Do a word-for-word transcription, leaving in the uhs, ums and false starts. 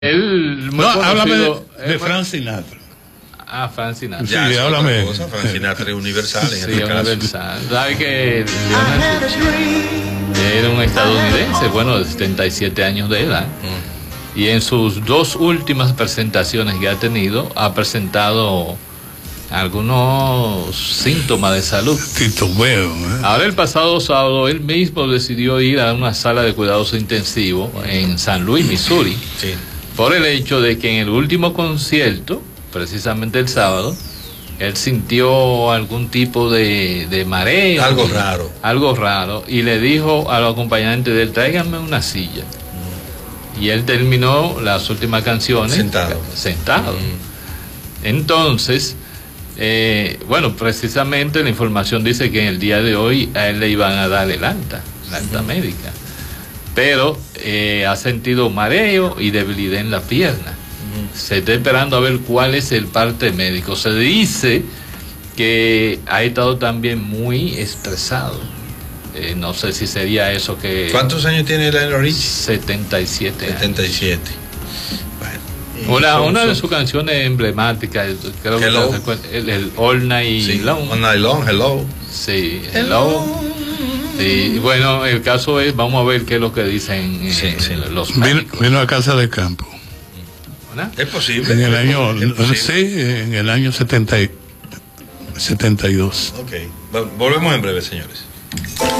Él, no, háblame de, de Frank Sinatra. Ah, Frank Sinatra. Sí, sí, háblame. Frank Sinatra es universal en sí, este caso. universal. ¿Sabe que Lionel Richie era un estadounidense, bueno, de setenta y siete años de edad? Mm. Y en sus dos últimas presentaciones que ha tenido, ha presentado algunos síntomas de salud. Titubeo, ¿eh? Ahora, el pasado sábado, él mismo decidió ir a una sala de cuidados intensivos en San Luis, Missouri. Sí. Por el hecho de que en el último concierto, precisamente el sábado, él sintió algún tipo de, de mareo. Algo raro. Algo raro. Y le dijo a los acompañantes de él, tráiganme una silla. Mm. Y él terminó las últimas canciones. Sentado. Sentado. Mm. Entonces, eh, bueno, precisamente la información dice que en el día de hoy a él le iban a dar el alta, la alta mm. médica. Pero eh, ha sentido mareo y debilidad en la pierna. Mm. Se está esperando a ver cuál es el parte médico. Se dice que ha estado también muy estresado. Eh, no sé si sería eso que... ¿Cuántos años tiene Lionel Richie? setenta y siete años. setenta y siete. Bueno. Una, son, una son... de sus canciones emblemáticas, creo Hello. que el, el All Night sí. Long. All Night Long, Hello. Sí, Hello. hello. Sí, bueno, el caso es, vamos a ver qué es lo que dicen eh, sí, sí. los médicos. Vino, vino a casa de campo. ¿Verdad? Es posible. En el año, es sí, en el año setenta, setenta y dos. Ok, volvemos en breve, señores.